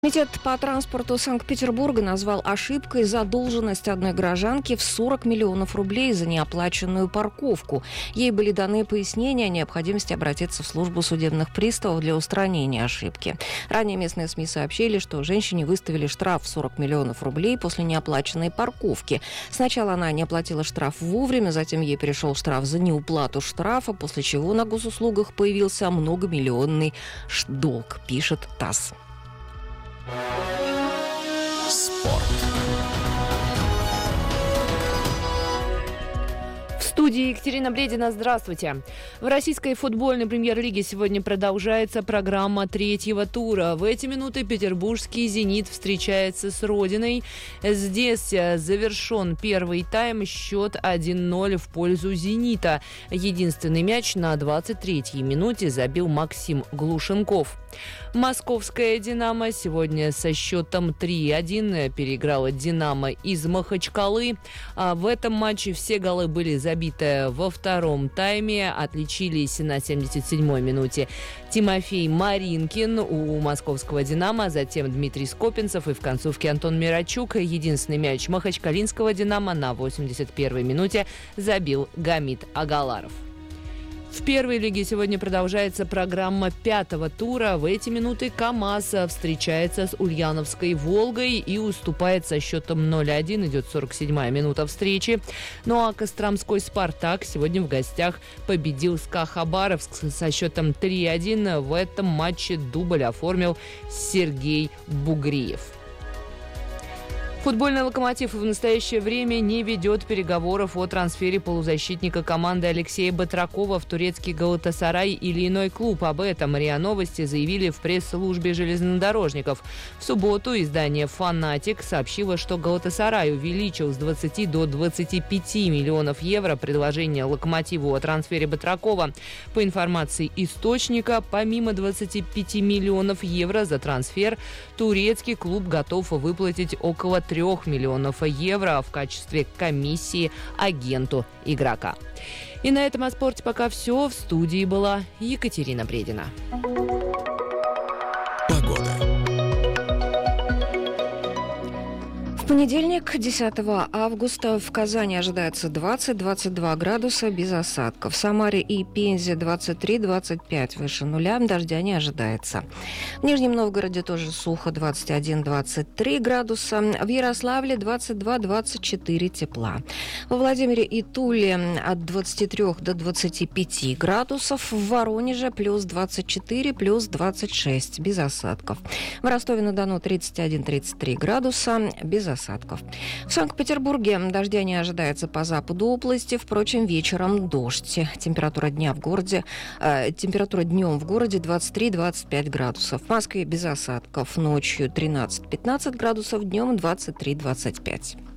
Комитет по транспорту Санкт-Петербурга назвал ошибкой задолженность одной горожанки в 40 миллионов рублей за неоплаченную парковку. Ей были даны пояснения о необходимости обратиться в службу судебных приставов для устранения ошибки. Ранее местные СМИ сообщили, что женщине выставили штраф в 40 миллионов рублей после неоплаченной парковки. Сначала она не оплатила штраф вовремя, затем ей пришел штраф за неуплату штрафа, после чего на госуслугах появился многомиллионный долг, пишет ТАСС. Спорт. В студии Екатерина Бредина. Здравствуйте. В российской футбольной премьер-лиге сегодня продолжается программа третьего тура. В эти минуты петербургский «Зенит» встречается с «Родиной». Здесь завершен первый тайм. Счет 1-0 в пользу «Зенита». Единственный мяч на 23-й минуте забил Максим Глушенков. Московская «Динамо» сегодня со счетом 3-1 переиграла «Динамо» из Махачкалы. В этом матче все голы были забиты во втором тайме. Отличились на 77-й минуте Тимофей Маринкин у московского «Динамо», затем Дмитрий Скопинцев и в концовке Антон Мирачук. Единственный мяч махачкалинского «Динамо» на 81-й минуте забил Гамит Агаларов. В первой лиге сегодня продолжается программа пятого тура. В эти минуты КамАЗ встречается с Ульяновской «Волгой» и уступает со счетом 0-1. Идет 47-я минута встречи. Ну а Костромской «Спартак» сегодня в гостях победил СКА Хабаровск со счетом 3-1. В этом матче дубль оформил Сергей Бугриев. Футбольный «Локомотив» в настоящее время не ведет переговоров о трансфере полузащитника команды Алексея Батракова в турецкий «Галатасарай» или иной клуб. Об этом РИА Новости заявили в пресс-службе железнодорожников. В субботу издание «Фанатик» сообщило, что «Галатасарай» увеличил с 20 до 25 миллионов евро предложение «Локомотиву» о трансфере Батракова. По информации источника, помимо 25 миллионов евро за трансфер, турецкий клуб готов выплатить около 3 миллионов евро в качестве комиссии агенту игрока. И на этом о спорте пока все. В студии была Екатерина Бредина. Погода. В понедельник, 10 августа, в Казани ожидается 20-22 градуса без осадков. В Самаре и Пензе 23-25 выше нуля, дождя не ожидается. В Нижнем Новгороде тоже сухо, 21-23 градуса. В Ярославле 22-24 тепла. Во Владимире и Туле от 23 до 25 градусов. В Воронеже плюс 24, плюс 26 без осадков. В Ростове-на-Дону 31-33 градуса без осадков. В Санкт-Петербурге дождя не ожидается по западу области. Впрочем, вечером дождь. Температура днем в городе 23-25 градусов. В Москве без осадков. Ночью 13-15 градусов, днем 23-25.